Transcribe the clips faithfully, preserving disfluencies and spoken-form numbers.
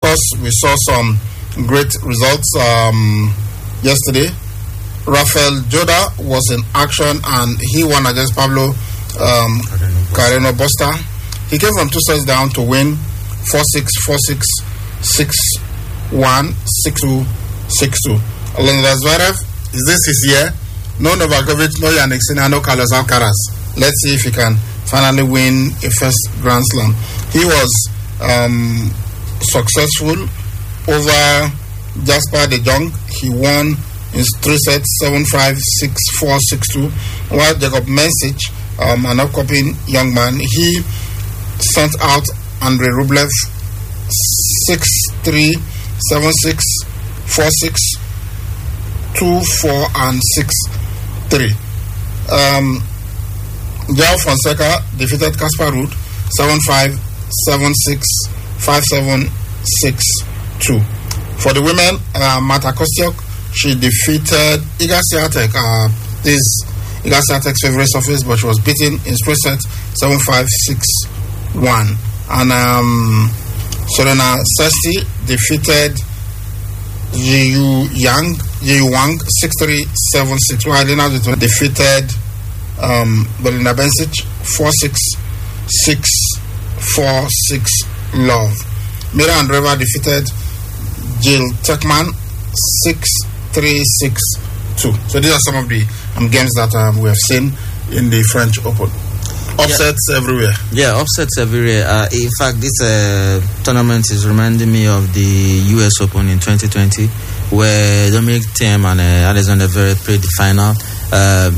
course, we saw some great results um, yesterday. Rafael Joda was in action and he won against Pablo um, Carreno Busta. He came from two sets down to win four six, four six, six one, six two, six two. Alexander Zverev, is this his year? No Novakovic, no Yannick Sinner, no Carlos Alcaraz. Let's see if he can finally win a first Grand Slam. He was um, successful over Jasper de Jong. He won in three sets, seven five, six four, six two. While Jacob Mensich, um, an upcoming young man, he sent out Andrei Rublev six three, seven six, four six, two four, and six three. Um, Joao Fonseca defeated Casper Ruud seven five, seven six, five seven, six two. For the women, uh, Marta Kostyuk, she defeated Iga Swiatek. Uh, this Iga Swiatek's favorite surface, but she was beaten in straight sets seven five, six one. And um, Serena Sesti defeated Jiu Yang, Jiu Wang six three, seven six. While Elena defeated um, Belinda Bencic four six, six four, six love. Mira Andreeva defeated Jill Techman six three, six two. So these are some of the um, games that um, we have seen in the French Open. Upsets yeah. everywhere. Yeah, upsets everywhere. Uh, in fact, this uh, tournament is reminding me of the U S Open in twenty twenty, where Dominic Thiem and uh, Alexander Zverev played the final. Uh,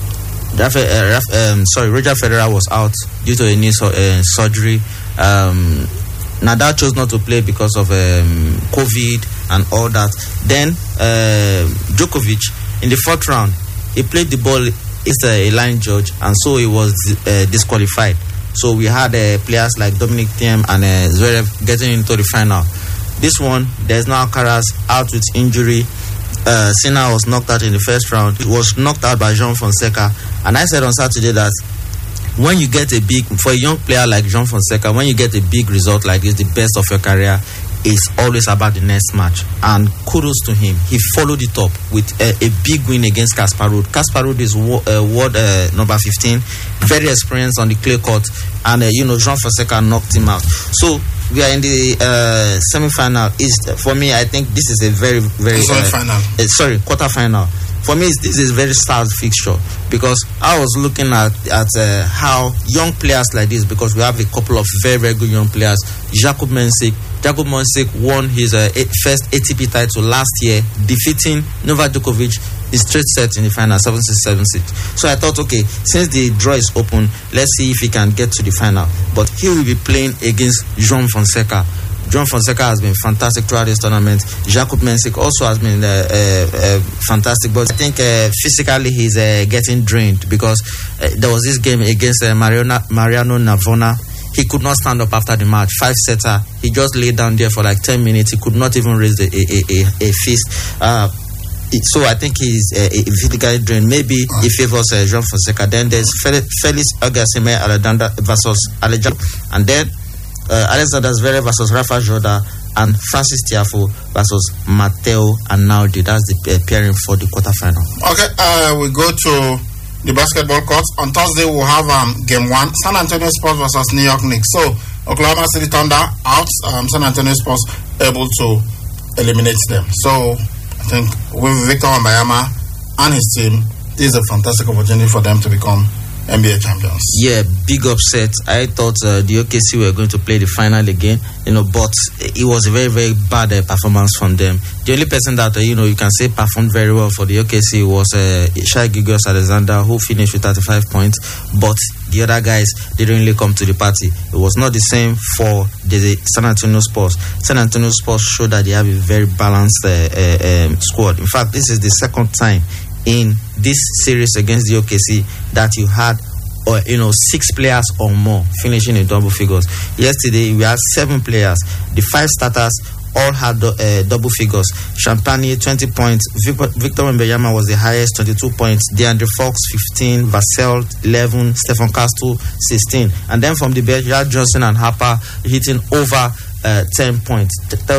Rafa, uh, Rafa, um, sorry, Roger Federer was out due to a knee so, uh, surgery. Um, Nadal chose not to play because of um, COVID and all that. Then uh, Djokovic, in the fourth round, he played the ball. It's a line judge, and so he was uh, disqualified. So we had uh, players like Dominic Thiem and uh, Zverev getting into the final. This one, there's now Alcaraz out with injury. Uh, Sinner was knocked out in the first round. He was knocked out by Jean Fonseca. And I said on Saturday that when you get a big, for a young player like Jean Fonseca, when you get a big result like this, the best of your career, is always about the next match. And kudos to him. He followed it up with a, a big win against Casper Ruud. Casper Ruud is wo- uh, world uh, number fifteen, very experienced on the clay court, and uh, you know, Jean Fonseca knocked him out. So we are in the uh, semi-final. Is for me, I think this is a very, very semi-final. Uh, uh, sorry, quarter-final. For me, this is a very sad fixture because I was looking at at uh, how young players like this, because we have a couple of very, very good young players. Jakub Mensik. Jakub Mensik won his uh, eight, first A T P title last year, defeating Novak Djokovic in straight sets in the final, seven six, seven six. So I thought, okay, since the draw is open, let's see if he can get to the final. But he will be playing against Jean Fonseca. Jean Fonseca has been fantastic throughout this tournament. Jakub Mensik also has been uh, uh, uh, fantastic, but I think uh, physically he's uh, getting drained because uh, there was this game against uh, Mariano, Mariano Navona. He could not stand up after the match. Five-setter. He just lay down there for like ten minutes. He could not even raise the, a, a, a, a fist. Uh, it, so I think he's uh, physically drained. Maybe he favors uh, Jean Fonseca. Then there's Felix Auger-Aliassime Alexander versus Alejandro. And then Uh, Alexander Zverev versus Rafa Joda, and Francis Tiafoe versus Matteo Arnaudi. That's the uh, pairing for the quarterfinal. Okay, uh, we go to the basketball courts. On Thursday, we'll have um, game one, San Antonio Spurs versus New York Knicks. So, Oklahoma City Thunder out, um, San Antonio Spurs able to eliminate them. So, I think with Victor Wembanyama and his team, this is a fantastic opportunity for them to become N B A champions. Yeah, big upset. I thought uh, the O K C were going to play the final again, you know, but it was a very, very bad uh, performance from them. The only person that, uh, you know, you can say performed very well for the O K C was uh, Shai Gilgeous-Alexander, who finished with thirty-five points, but the other guys didn't really come to the party. It was not the same for the San Antonio Spurs. San Antonio Spurs showed that they have a very balanced uh, uh, um, squad. In fact, this is the second time in this series against the O K C that you had or you know six players or more finishing in double figures. Yesterday we had seven players. The five starters all had uh, double figures. Champagne twenty points, Victor Wembanyama was the highest, twenty-two points, DeAndre Fox fifteen, Vassell eleven, Stephen Castle sixteen, and then from the bench you had Johnson and Harper hitting over uh, ten points.